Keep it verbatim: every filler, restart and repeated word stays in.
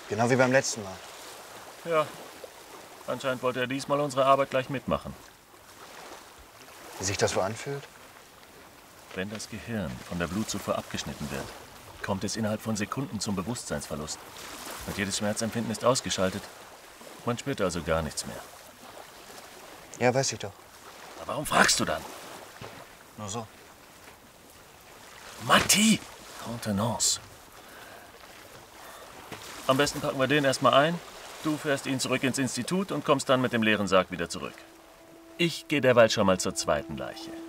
Genau wie beim letzten Mal. Ja, anscheinend wollte er diesmal unsere Arbeit gleich mitmachen. Wie sich das so anfühlt? Wenn das Gehirn von der Blutzufuhr abgeschnitten wird, kommt es innerhalb von Sekunden zum Bewusstseinsverlust. Und jedes Schmerzempfinden ist ausgeschaltet. Man spürt also gar nichts mehr. Ja, weiß ich doch. Aber warum fragst du dann? Nur so. Matti! Contenance. Am besten packen wir den erstmal ein. Du fährst ihn zurück ins Institut und kommst dann mit dem leeren Sarg wieder zurück. Ich gehe derweil schon mal zur zweiten Leiche.